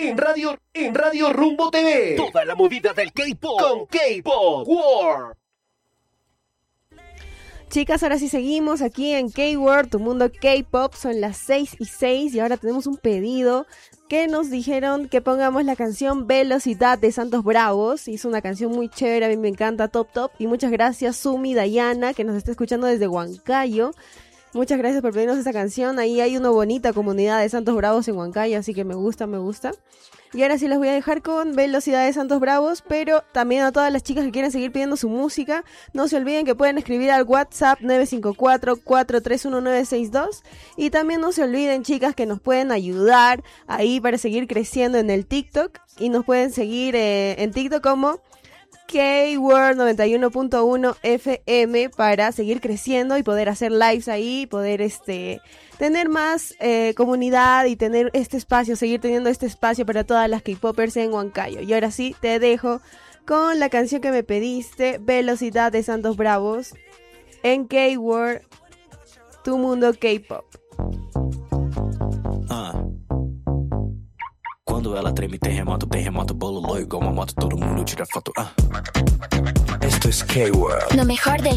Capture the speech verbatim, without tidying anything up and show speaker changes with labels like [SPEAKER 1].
[SPEAKER 1] en Radio, en Radio Rumbo T V. Toda la movida del K-pop con K-pop World.
[SPEAKER 2] Chicas, ahora sí seguimos aquí en K-World, tu mundo K-pop. Son las seis y seis y ahora tenemos un pedido que nos dijeron que pongamos la canción Velocidad de Santos Bravos. Es una canción muy chévere, a mí me encanta, top top. Y muchas gracias Sumi Dayana, que nos está escuchando desde Huancayo. Muchas gracias por pedirnos esta canción. Ahí hay una bonita comunidad de Santos Bravos en Huancayo, así que me gusta, me gusta. Y ahora sí les voy a dejar con Velocidad de Santos Bravos, pero también a todas las chicas que quieren seguir pidiendo su música, no se olviden que pueden escribir al WhatsApp nueve cinco cuatro, cuatro tres uno nueve seis dos. Y también no se olviden, chicas, que nos pueden ayudar ahí para seguir creciendo en el TikTok. Y nos pueden seguir eh, en TikTok como K-World noventa y uno punto uno F M para seguir creciendo y poder hacer lives ahí, poder este tener más eh, comunidad y tener este espacio, seguir teniendo este espacio para todas las K-Popers en Huancayo. Y ahora sí, te dejo con la canción que me pediste, Velocidad de Santos Bravos, en K-World, tu mundo K-Pop.
[SPEAKER 3] Uh. Quando ela treme, terremoto, terremoto, bololô, igual uma moto, todo mundo tira foto. Ah. Esto es K-World.
[SPEAKER 4] Lo mejor del